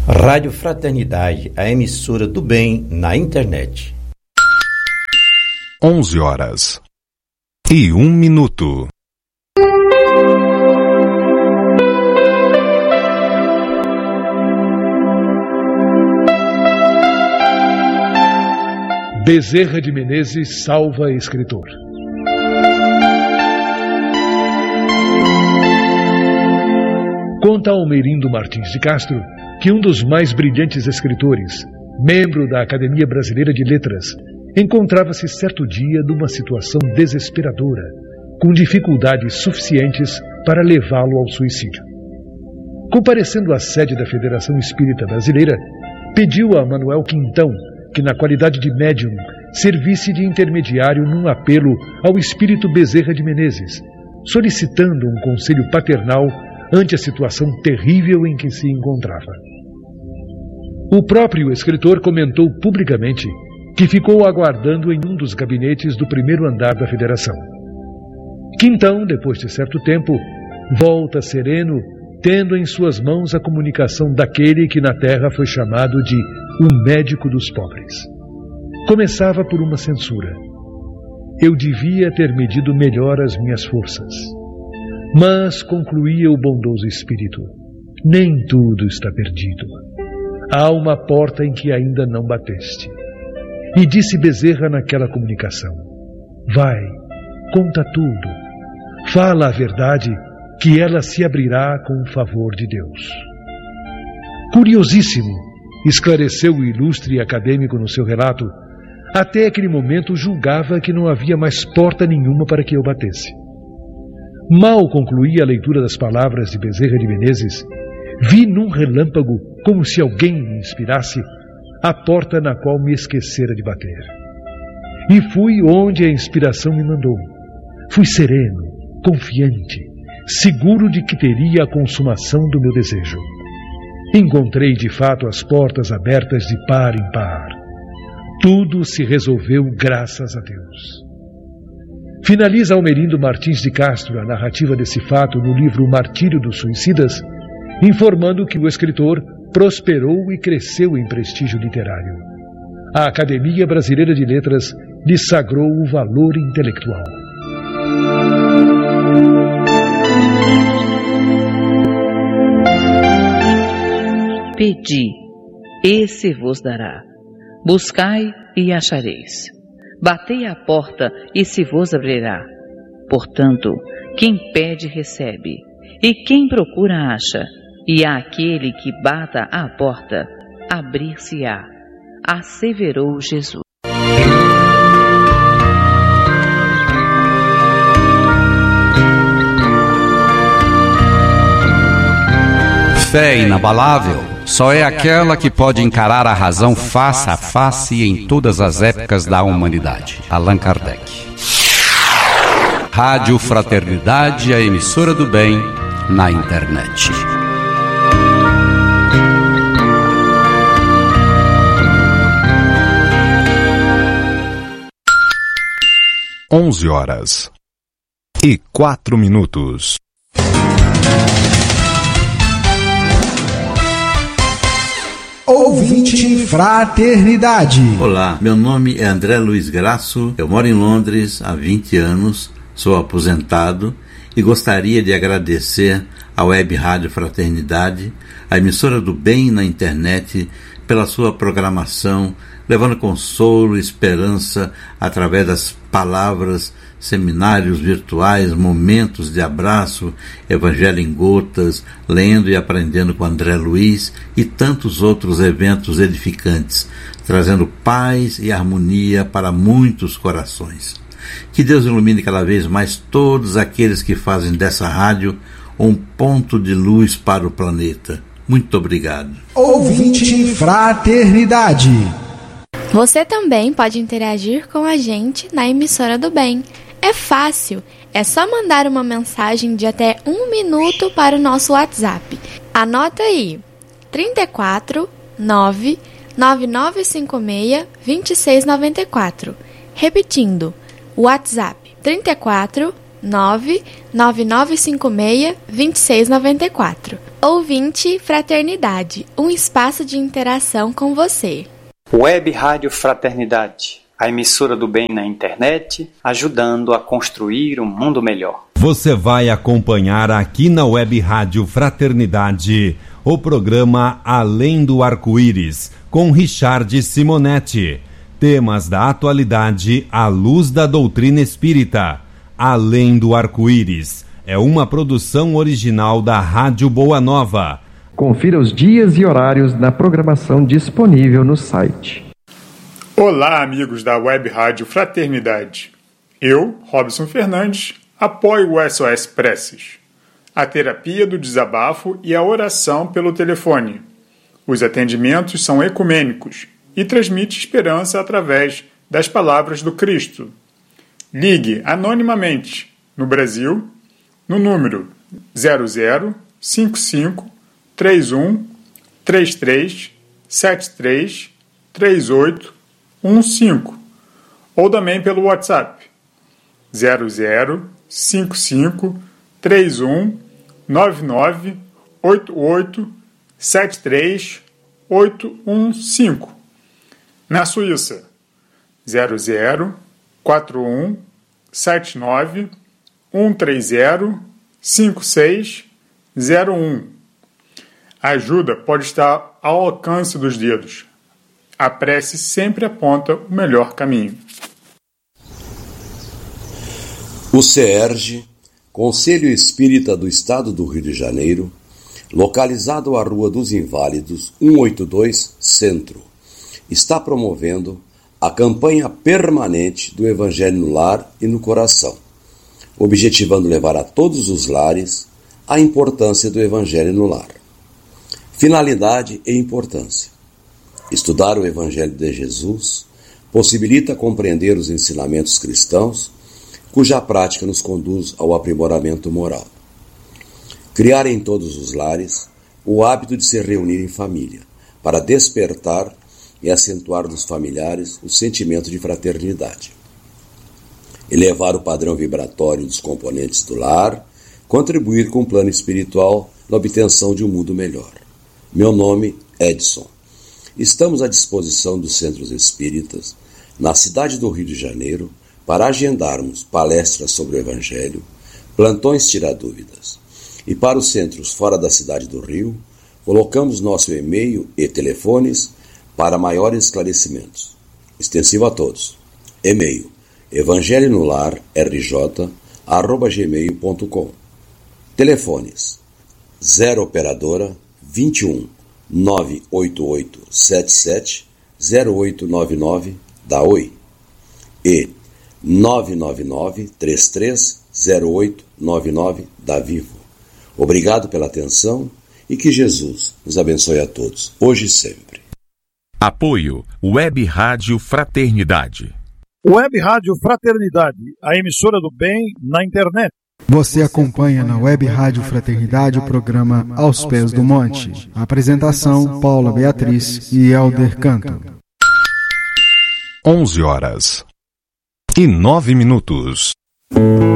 Rádio Fraternidade, a emissora do bem na internet. 11h01. Bezerra de Menezes salva escritor. Conta Almerindo Martins de Castro que um dos mais brilhantes escritores, membro da Academia Brasileira de Letras, encontrava-se certo dia numa situação desesperadora, com dificuldades suficientes para levá-lo ao suicídio. Comparecendo à sede da Federação Espírita Brasileira, pediu a Manuel Quintão que, na qualidade de médium, servisse de intermediário num apelo ao espírito Bezerra de Menezes, solicitando um conselho paternal ante a situação terrível em que se encontrava. O próprio escritor comentou publicamente que ficou aguardando em um dos gabinetes do primeiro andar da Federação. Quintão, depois de certo tempo, volta sereno, tendo em suas mãos a comunicação daquele que na terra foi chamado de o médico dos pobres. Começava por uma censura. Eu devia ter medido melhor as minhas forças. Mas, concluía o bondoso espírito, nem tudo está perdido. Há uma porta em que ainda não bateste. E disse Bezerra naquela comunicação: vai, conta tudo, fala a verdade, que ela se abrirá com o favor de Deus. Curiosíssimo, esclareceu o ilustre acadêmico no seu relato, até aquele momento julgava que não havia mais porta nenhuma para que eu batesse. Mal concluí a leitura das palavras de Bezerra de Menezes, vi num relâmpago, como se alguém me inspirasse, a porta na qual me esquecera de bater. E fui onde a inspiração me mandou. Fui sereno, confiante, seguro de que teria a consumação do meu desejo. Encontrei de fato as portas abertas de par em par. Tudo se resolveu graças a Deus. Finaliza Almerindo Martins de Castro a narrativa desse fato no livro Martírio dos Suicidas, informando que o escritor prosperou e cresceu em prestígio literário. A Academia Brasileira de Letras lhe sagrou o valor intelectual. Pedi, e se vos dará. Buscai e achareis. Batei à porta e se vos abrirá. Portanto, quem pede recebe, e quem procura acha, e àquele que bata à porta, abrir-se-á, asseverou Jesus. Fé inabalável só é aquela que pode encarar a razão face a face em todas as épocas da humanidade. Allan Kardec. Rádio Fraternidade, a emissora do bem na internet. Onze horas e 4 minutos. Ouvinte Fraternidade. Olá, meu nome é André Luiz Graço, eu moro em Londres há 20 anos, sou aposentado e gostaria de agradecer à Web Rádio Fraternidade, a emissora do bem na internet, pela sua programação, levando consolo e esperança através das palavras, seminários virtuais, momentos de abraço, Evangelho em Gotas, lendo e aprendendo com André Luiz e tantos outros eventos edificantes, trazendo paz e harmonia para muitos corações. Que Deus ilumine cada vez mais todos aqueles que fazem dessa rádio um ponto de luz para o planeta. Muito obrigado. Ouvinte Fraternidade. Você também pode interagir com a gente na emissora do bem. É fácil, é só mandar uma mensagem de até 1 minuto para o nosso WhatsApp. Anota aí, 34 9 9956 2694. Repetindo, WhatsApp 34 9 9956 2694. Ouvinte Fraternidade, um espaço de interação com você. Web Rádio Fraternidade, a emissora do bem na internet, ajudando a construir um mundo melhor. Você vai acompanhar aqui na Web Rádio Fraternidade o programa Além do Arco-Íris, com Richard Simonetti. Temas da atualidade à luz da doutrina espírita. Além do Arco-Íris é uma produção original da Rádio Boa Nova. Confira os dias e horários na programação disponível no site. Olá, amigos da Web Rádio Fraternidade. Eu, Robson Fernandes, apoio o SOS Preces, a terapia do desabafo e a oração pelo telefone. Os atendimentos são ecumênicos e transmite esperança através das palavras do Cristo. Ligue anonimamente no Brasil no número 0055 31 33 73 38 15 ou também pelo WhatsApp 0055 31 99 88 73 815. Na Suíça 0041 79 130 5601. A ajuda pode estar ao alcance dos dedos. A prece sempre aponta o melhor caminho. O CERJ, Conselho Espírita do Estado do Rio de Janeiro, localizado à Rua dos Inválidos, 182, Centro, está promovendo a campanha permanente do Evangelho no Lar e no Coração, objetivando levar a todos os lares a importância do Evangelho no lar. Finalidade e importância: estudar o Evangelho de Jesus possibilita compreender os ensinamentos cristãos, cuja prática nos conduz ao aprimoramento moral. Criar em todos os lares o hábito de se reunir em família, para despertar e acentuar nos familiares o sentimento de fraternidade. Elevar o padrão vibratório dos componentes do lar, contribuir com o plano espiritual na obtenção de um mundo melhor. Meu nome é Edson. Estamos à disposição dos centros espíritas, na cidade do Rio de Janeiro, para agendarmos palestras sobre o Evangelho, plantões tira-dúvidas. E para os centros fora da cidade do Rio, colocamos nosso e-mail e telefones para maiores esclarecimentos. Extensivo a todos. E-mail evangelhonolar@gmail.com. Telefones 0 operadora 21 988 77 0899 da Oi e 999 33 0899 da Vivo. Obrigado pela atenção e que Jesus nos abençoe a todos, hoje e sempre. Apoio Web Rádio Fraternidade. Web Rádio Fraternidade, a emissora do bem na internet. Você acompanha na Web Rádio Fraternidade o programa Aos Pés do Monte. A apresentação: Paula Beatriz e Helder Canto. 11 horas e 9 minutos.